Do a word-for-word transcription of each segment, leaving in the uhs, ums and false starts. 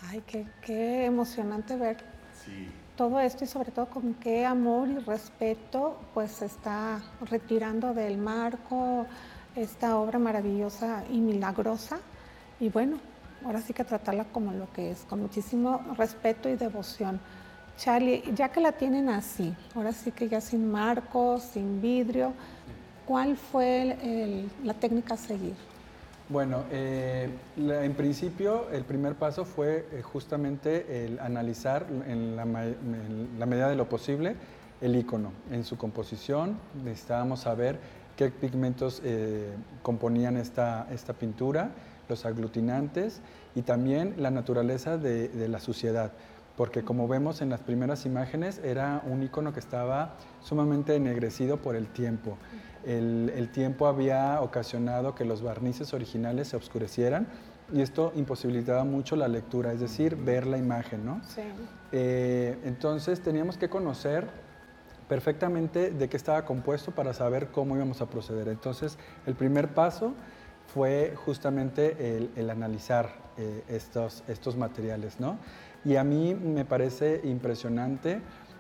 Ay, qué, qué emocionante ver Sí. todo esto y sobre todo con qué amor y respeto pues se está retirando del marco esta obra maravillosa y milagrosa. Y bueno, ahora sí que tratarla como lo que es, con muchísimo respeto y devoción. Charlie, ya que la tienen así, ahora sí que ya sin marcos, sin vidrio, ¿cuál fue el- el- la técnica a seguir? Bueno, eh, la- en principio el primer paso fue eh, justamente el analizar en la, ma- en la medida de lo posible el icono en su composición. Necesitábamos saber qué pigmentos eh, componían esta, esta pintura, los aglutinantes y también la naturaleza de, de la suciedad. Porque como vemos en las primeras imágenes era un icono que estaba sumamente ennegrecido por el tiempo. El, el tiempo había ocasionado que los barnices originales se oscurecieran y esto imposibilitaba mucho la lectura, es decir, ver la imagen, ¿no? Sí. Eh, entonces teníamos que conocer perfectamente de qué estaba compuesto para saber cómo íbamos a proceder. Entonces el primer paso fue justamente el, el analizar eh, estos, estos materiales, ¿no? Y a mí me parece impresionante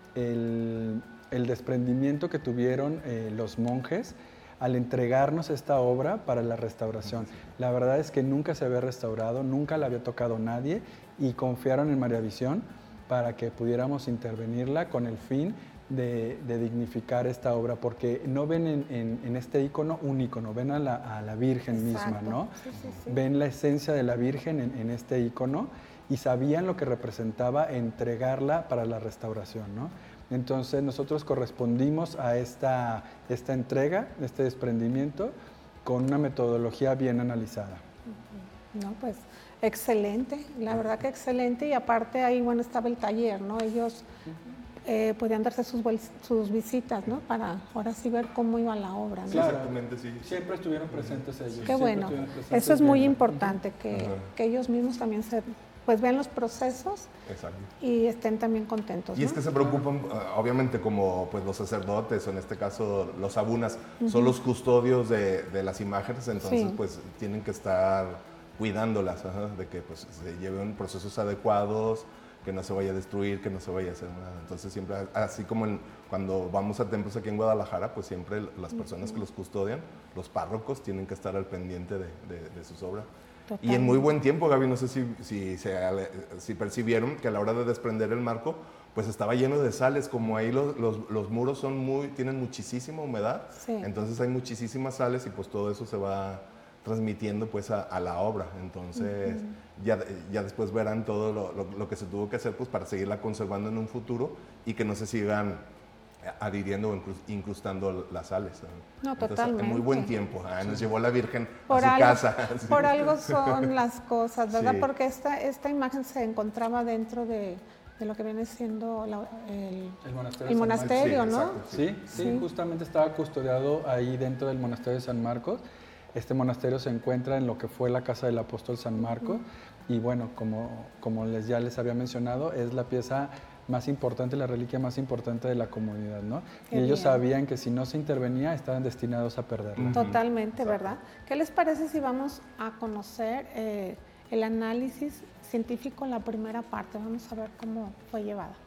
el, el desprendimiento que tuvieron eh, los monjes al entregarnos esta obra para la restauración. La verdad es que nunca se había restaurado, nunca la había tocado nadie y confiaron en María Visión para que pudiéramos intervenirla con el fin de, de dignificar esta obra, porque no ven en, en, en este icono un icono, ven a la, a la Virgen Exacto. misma, ¿no? Sí, sí, sí. Ven la esencia de la Virgen en, en este icono y sabían lo que representaba entregarla para la restauración, ¿no? Entonces nosotros correspondimos a esta, esta entrega, este desprendimiento, con una metodología bien analizada. No, pues excelente, la verdad que excelente y aparte ahí, bueno, estaba el taller, ¿no? Ellos eh, podían darse sus, sus visitas, ¿no? Para ahora sí ver cómo iba la obra, ¿no? Sí, exactamente, sí. Siempre estuvieron presentes ellos. Qué bueno, presentes eso es muy viendo. importante, que, que ellos mismos también se, pues vean los procesos. Exacto. Y estén también contentos, Y ¿no? es que se preocupan, obviamente, como pues, los sacerdotes, o en este caso los abunas, uh-huh. son los custodios de, de las imágenes, entonces sí. pues tienen que estar cuidándolas, ajá, de que pues, se lleven procesos adecuados, que no se vaya a destruir, que no se vaya a hacer nada. Entonces siempre, así como en, cuando vamos a templos aquí en Guadalajara, pues siempre las personas uh-huh. que los custodian, los párrocos, tienen que estar al pendiente de, de, de sus obras. Totalmente. Y en muy buen tiempo, Gaby, no sé si, si, si, si percibieron que a la hora de desprender el marco, pues estaba lleno de sales, como ahí los, los, los muros son muy, tienen muchísima humedad, sí. entonces hay muchísimas sales y pues todo eso se va transmitiendo pues a, a la obra, entonces uh-huh. ya, ya después verán todo lo, lo, lo que se tuvo que hacer pues para seguirla conservando en un futuro y que no se sigan adhiriendo o incrustando las sales. No, entonces, totalmente. En muy buen tiempo, ah, nos llevó la Virgen por a su algo, casa. Sí. Por algo son las cosas, ¿verdad? Sí. Porque esta, esta imagen se encontraba dentro de, de lo que viene siendo la, el, el monasterio, el monasterio sí, ¿no? Exacto, sí. Sí, sí, sí, justamente estaba custodiado ahí dentro del monasterio de San Marcos. Este monasterio se encuentra en lo que fue la casa del apóstol San Marcos uh-huh. y bueno, como, como les, ya les había mencionado, es la pieza más importante, la reliquia más importante de la comunidad, ¿no? Qué y ellos bien. Sabían que si no se intervenía estaban destinados a perderla. Totalmente, uh-huh. ¿verdad? ¿Qué les parece si vamos a conocer eh, el análisis científico en la primera parte? Vamos a ver cómo fue llevada.